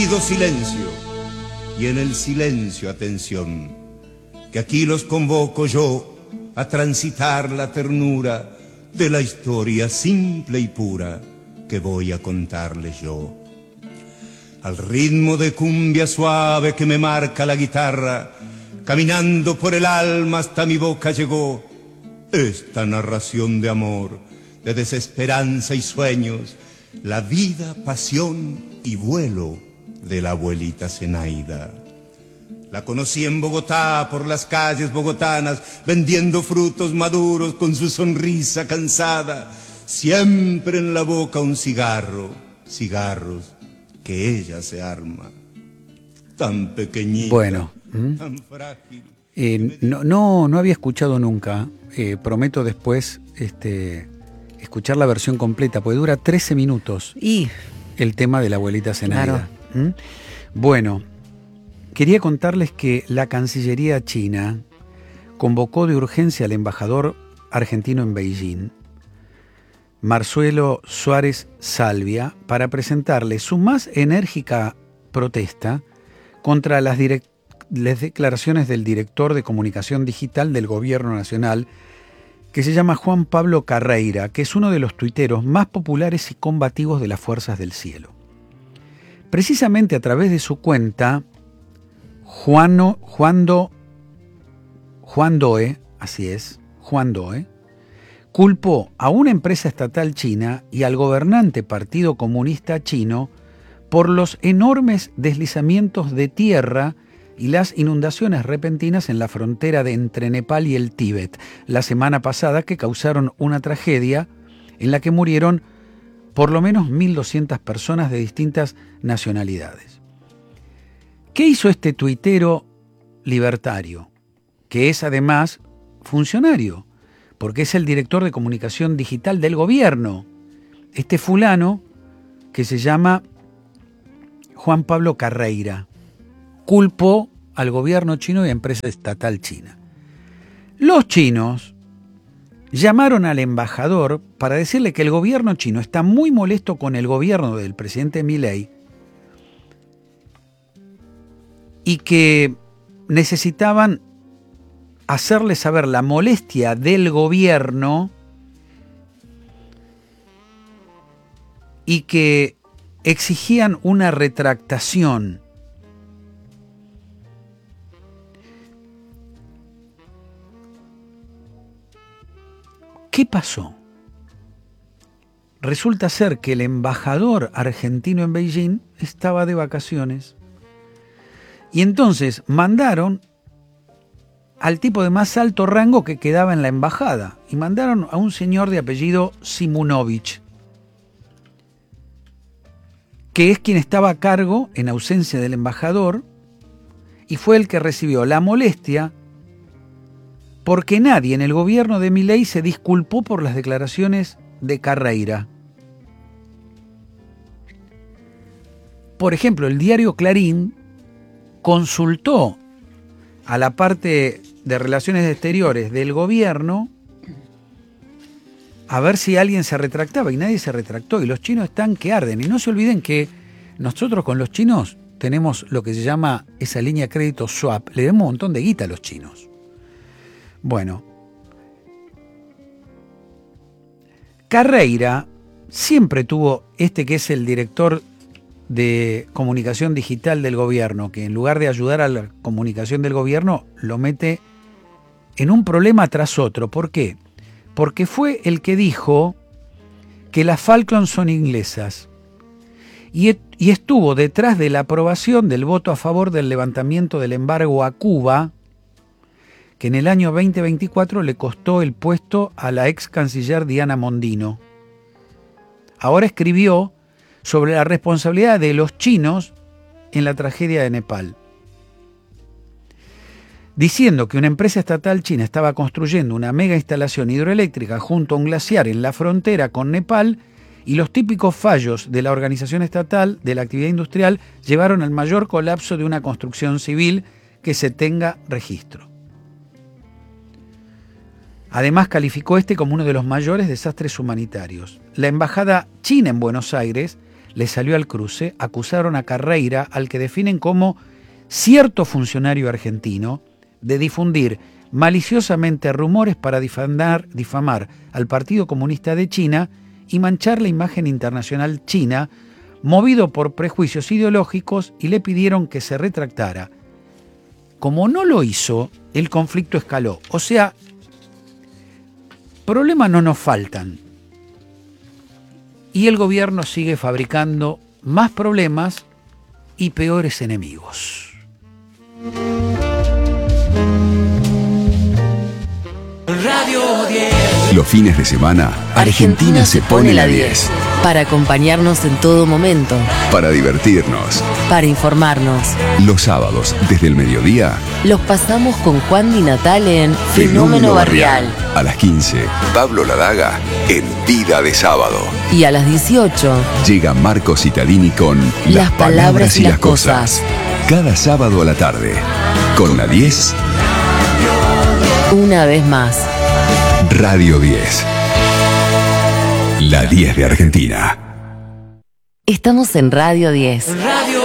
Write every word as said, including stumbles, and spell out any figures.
pido silencio, y en el silencio atención, que aquí los convoco yo a transitar la ternura de la historia simple y pura que voy a contarles yo. Al ritmo de cumbia suave que me marca la guitarra, caminando por el alma hasta mi boca llegó esta narración de amor, de desesperanza y sueños, la vida, pasión y vuelo de la abuelita Zenaida. La conocí en Bogotá, por las calles bogotanas, vendiendo frutos maduros con su sonrisa cansada, siempre en la boca un cigarro, cigarros que ella se arma, tan pequeñita, bueno, tan frágil. Eh, no, no, no había escuchado nunca, eh, prometo después este, escuchar la versión completa, porque dura trece minutos Y el tema de la abuelita Zenaida. Claro. ¿Mm? Bueno, quería contarles que la Cancillería china convocó de urgencia al embajador argentino en Beijing, Marcelo Suárez Salvia, para presentarle su más enérgica protesta contra las, direct- las declaraciones del director de comunicación digital del Gobierno Nacional, que se llama Juan Pablo Carreira, que es uno de los tuiteros más populares y combativos de las Fuerzas del Cielo. Precisamente a través de su cuenta, Juano, Juan, Do, Juan Doe, así es, Juan Doe, culpó a una empresa estatal china y al gobernante Partido Comunista Chino por los enormes deslizamientos de tierra y las inundaciones repentinas en la frontera de entre Nepal y el Tíbet la semana pasada, que causaron una tragedia en la que murieron por lo menos mil doscientas personas de distintas nacionalidades. ¿Qué hizo este tuitero libertario? Que es además funcionario, porque es el director de comunicación digital del gobierno. Este fulano, que se llama Juan Pablo Carreira, culpó al gobierno chino y a empresa estatal china. Los chinos llamaron al embajador para decirle que el gobierno chino está muy molesto con el gobierno del presidente Milei y que necesitaban hacerle saber la molestia del gobierno y que exigían una retractación. ¿Qué pasó? Resulta ser que el embajador argentino en Beijing estaba de vacaciones y entonces mandaron al tipo de más alto rango que quedaba en la embajada y mandaron a un señor de apellido Simunovich, que es quien estaba a cargo en ausencia del embajador y fue el que recibió la molestia porque nadie en el gobierno de Milei se disculpó por las declaraciones de Carreira. Por ejemplo, el diario Clarín consultó a la parte de Relaciones Exteriores del gobierno a ver si alguien se retractaba y nadie se retractó y los chinos están que arden. Y no se olviden que nosotros con los chinos tenemos lo que se llama esa línea de crédito swap, le damos un montón de guita a los chinos. Bueno, Carreira siempre tuvo, este que es el director de comunicación digital del gobierno, que en lugar de ayudar a la comunicación del gobierno, lo mete en un problema tras otro. ¿Por qué? Porque fue el que dijo que las Falklands son inglesas y, y estuvo detrás de la aprobación del voto a favor del levantamiento del embargo a Cuba, que en el año veinte veinticuatro le costó el puesto a la ex canciller Diana Mondino. Ahora escribió sobre la responsabilidad de los chinos en la tragedia de Nepal, diciendo que una empresa estatal china estaba construyendo una mega instalación hidroeléctrica junto a un glaciar en la frontera con Nepal y los típicos fallos de la organización estatal de la actividad industrial llevaron al mayor colapso de una construcción civil que se tenga registro. Además, calificó este como uno de los mayores desastres humanitarios. La embajada china en Buenos Aires le salió al cruce, acusaron a Carreira, al que definen como cierto funcionario argentino, de difundir maliciosamente rumores para difamar, difamar al Partido Comunista de China y manchar la imagen internacional china, movido por prejuicios ideológicos, y le pidieron que se retractara. Como no lo hizo, el conflicto escaló. O sea, problemas no nos faltan. Y el gobierno sigue fabricando más problemas y peores enemigos. Radio diez. Los fines de semana, Argentina se pone la diez. Para acompañarnos en todo momento. Para divertirnos. Para informarnos. Los sábados, desde el mediodía, los pasamos con Juan Di Natale en Fenómeno Barrial. A las quince, Pablo Ladaga en Vida de Sábado. Y a las dieciocho, llega Marco Cittadini con Las, las palabras y las cosas. Cada sábado a la tarde. Con la diez. Una vez más. Radio diez. La diez de Argentina. Estamos en Radio diez. Radio